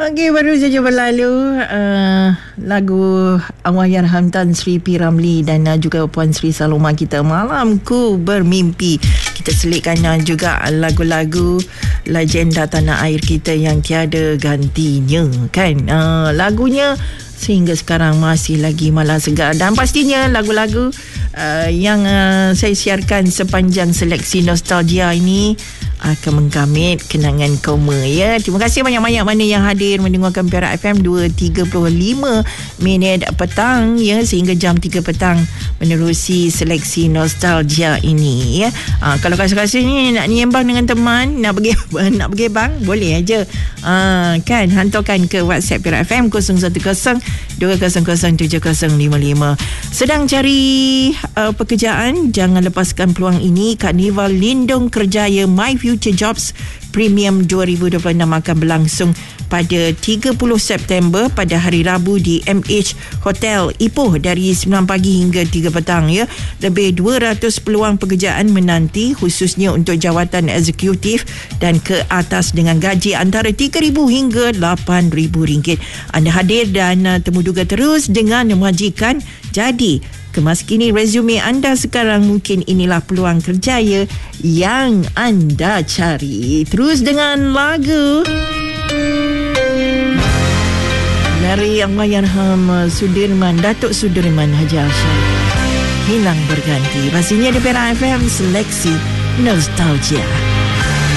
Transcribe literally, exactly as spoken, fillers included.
Okey, baru saja berlalu uh, lagu Allahyarham Tan Sri P. Ramlee dan uh, juga Puan Sri Saloma kita, Malamku Bermimpi. Kita selitkan uh, juga lagu-lagu legenda tanah air kita yang tiada gantinya, kan? Uh, lagunya sehingga sekarang masih lagi malah segar, dan pastinya lagu-lagu uh, yang uh, saya siarkan sepanjang seleksi nostalgia ini akan menggamit kenangan koma, ya. Terima kasih banyak-banyak mana yang hadir mendengarkan Perak F M dua tiga puluh lima minit petang, ya, sehingga jam tiga petang menerusi seleksi nostalgia ini, ya. Ha, kalau rasa-rasa ni nak niembang dengan teman, nak pergi nak pergi bang, boleh aja. Ha, kan, hantarkan ke WhatsApp Perak F M kosong satu kosong dua kosong kosong tujuh kosong lima lima. Sedang cari uh, pekerjaan? Jangan lepaskan peluang ini. Karnival Lindung Kerjaya My Future Jobs Premium dua ribu dua puluh enam akan berlangsung pada tiga puluh September pada hari Rabu di M H Hotel Ipoh dari sembilan pagi hingga tiga petang, ya. Lebih dua ratus peluang pekerjaan menanti, khususnya untuk jawatan eksekutif dan ke atas, dengan gaji antara tiga ribu hingga lapan ribu ringgit. Anda hadir dan uh, temuduga terus dengan memajikan. Jadi, kemaskini resume anda sekarang, mungkin inilah peluang kerjaya yang anda cari. Terus dengan lagu dari Allahyarham Sudirman, Datuk Sudirman Haji Ashar, Hilang Berganti. Pastinya di Perak F M, seleksi nostalgia.